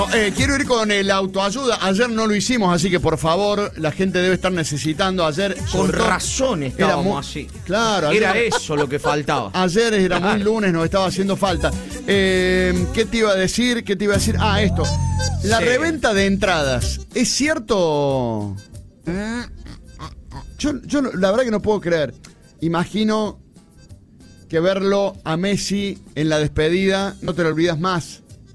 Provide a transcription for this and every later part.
Quiero ir con el autoayuda. Ayer no lo hicimos, así que por favor, la gente debe estar necesitando. Ayer con razón estábamos así. Claro, ayer, era eso lo que faltaba. Ayer era muy lunes, nos estaba haciendo falta. ¿Qué te iba a decir? Ah, esto. La reventa de entradas. ¿Es cierto? Yo la verdad que no puedo creer. Imagino que verlo a Messi en la despedida no te lo olvidas más.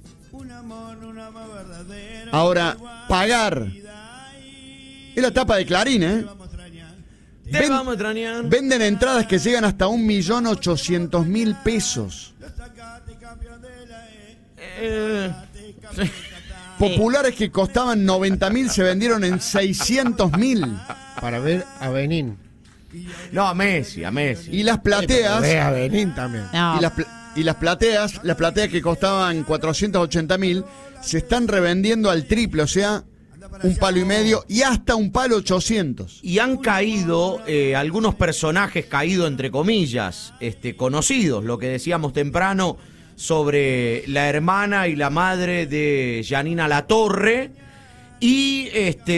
Ahora, pagar. Es la tapa de Clarín, ¿eh? Vamos a extrañar. Venden entradas que llegan hasta 1.800.000 pesos. Populares que costaban 90.000 se vendieron en 600.000. Para ver a Benín. No, a Messi. Y las plateas. A Benín también. No. Y las plateas que costaban 480.000 se están revendiendo al triple, o sea, $1,5 palo y hasta $1,800. Y han caído algunos personajes, caído entre comillas, conocidos, lo que decíamos temprano sobre la hermana y la madre de Janina Latorre. Y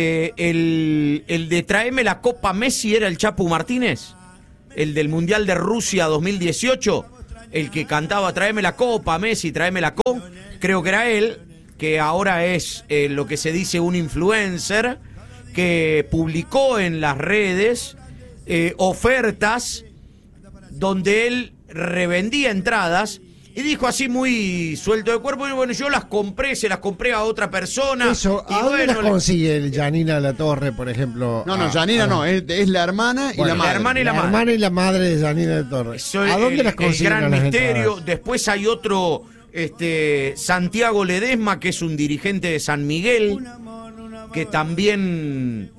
el de Tráeme la Copa Messi era el Chapu Martínez, el del Mundial de Rusia 2018, el que cantaba Tráeme la Copa Messi, Tráeme la Copa, creo que era él, que ahora es lo que se dice un influencer, que publicó en las redes ofertas donde él revendía entradas. Y dijo así muy suelto de cuerpo, y bueno, yo las compré, se las compré a otra persona. Eso, y ¿a dónde bueno, las consigue el Janina Latorre, por ejemplo? No, Janina no, es la hermana y la madre. La hermana y la La hermana y la madre de Janina Latorre. ¿A dónde las consiguen? El gran las misterio. entradas? Después hay otro, Santiago Ledesma, que es un dirigente de San Miguel, que también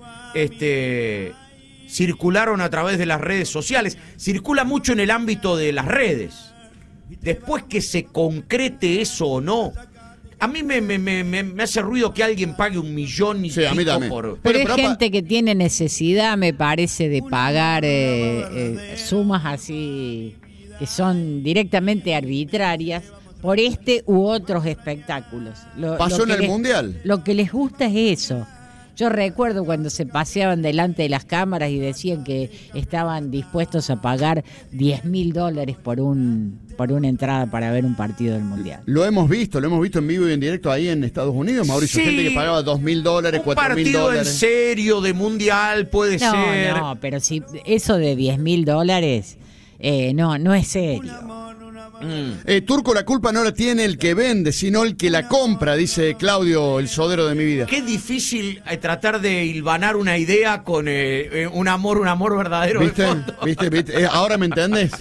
circularon a través de las redes sociales. Circula mucho en el ámbito de las redes. Después que se concrete eso o no, a mí me hace ruido que alguien pague 1 millón y a mí pico también. por... Pero hay gente que tiene necesidad, me parece, de pagar sumas así que son directamente arbitrarias por u otros espectáculos. Pasó en el Mundial. Lo que les gusta es eso. Yo recuerdo cuando se paseaban delante de las cámaras y decían que estaban dispuestos a pagar $10.000 por una entrada para ver un partido del Mundial. Lo hemos visto en vivo y en directo ahí en Estados Unidos, Mauricio. Sí. Gente que pagaba $2.000, $4.000. Un partido en serio de Mundial puede ser. No, pero si eso de $10.000, no es serio. Turco, la culpa no la tiene el que vende, sino el que la compra, dice Claudio, el sodero de mi vida. Qué difícil tratar de hilvanar una idea con un amor verdadero. ¿Viste? De fondo. ¿Viste? ¿Ahora me entendés?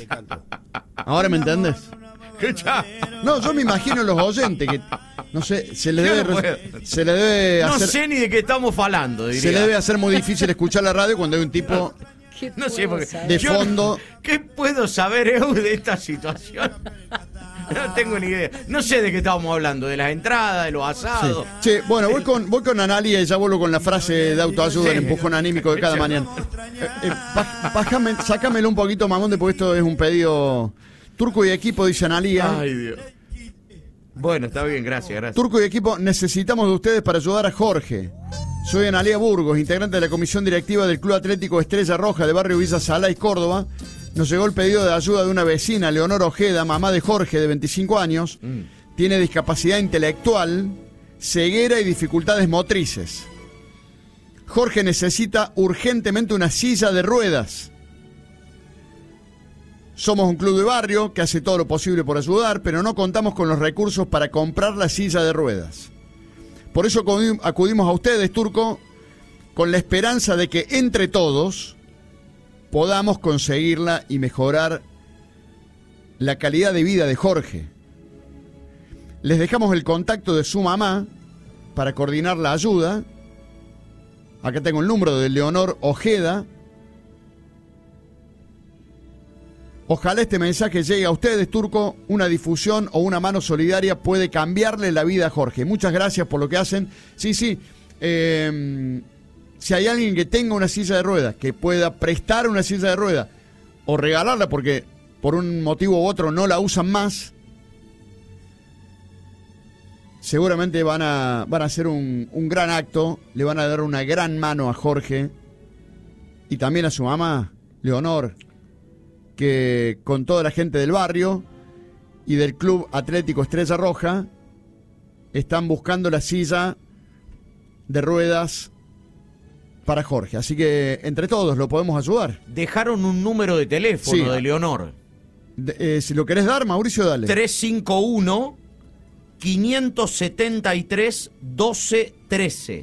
No, yo me imagino los oyentes que, no sé, se le debe No hacer... sé ni de qué estamos hablando, diría. Se le debe hacer muy difícil escuchar la radio cuando hay un tipo... No sé, porque de fondo. ¿Qué puedo saber, Eu, de esta situación? No tengo ni idea. No sé de qué estábamos hablando, de las entradas, de los asados. Sí. Che, bueno, voy con Analia y ya vuelvo con la frase de autoayuda, el empujón anímico de cada mañana. Sácamelo un poquito, Mamonde, porque esto es un pedido. Turco y equipo, dice Analia. Ay, Dios. Bueno, está bien, gracias. Turco y equipo, necesitamos de ustedes para ayudar a Jorge. Soy Analia Burgos, integrante de la comisión directiva del Club Atlético Estrella Roja de Barrio Villa Salay, Córdoba. Nos llegó el pedido de ayuda de una vecina, Leonor Ojeda, mamá de Jorge, de 25 años. Tiene discapacidad intelectual, ceguera y dificultades motrices. Jorge necesita urgentemente una silla de ruedas. Somos un club de barrio que hace todo lo posible por ayudar, pero no contamos con los recursos para comprar la silla de ruedas. Por eso acudimos a ustedes, Turco, con la esperanza de que entre todos podamos conseguirla y mejorar la calidad de vida de Jorge. Les dejamos el contacto de su mamá para coordinar la ayuda. Acá tengo el número de Leonor Ojeda. Ojalá este mensaje llegue a ustedes, Turco. Una difusión o una mano solidaria puede cambiarle la vida a Jorge. Muchas gracias por lo que hacen. Sí. Si hay alguien que tenga una silla de ruedas, que pueda prestar una silla de ruedas o regalarla porque por un motivo u otro no la usan más, seguramente van a hacer un gran acto, le van a dar una gran mano a Jorge y también a su mamá, Leonor, que con toda la gente del barrio y del Club Atlético Estrella Roja están buscando la silla de ruedas para Jorge. Así que entre todos lo podemos ayudar. Dejaron un número de teléfono Sí. de Leonor. Si lo querés dar, Mauricio, dale. 351-573-1213.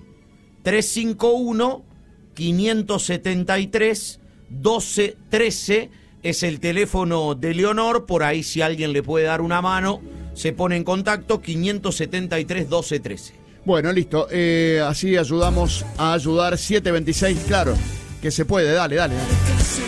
351-573-1213 es el teléfono de Leonor. Por ahí, si alguien le puede dar una mano, se pone en contacto. 573-1213. Bueno, listo. Así ayudamos a ayudar. 726, claro, que se puede. Dale.